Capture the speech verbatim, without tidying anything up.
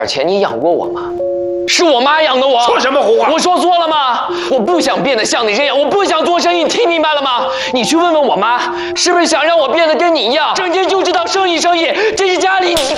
钱你养过我吗？是我妈养的我。 说什么胡话？ 我说错了吗？我不想变得像你这样，我不想做生意，你听明白了吗？你去问问我妈，是不是想让我变得跟你一样，整天就知道生意生意？这是家里你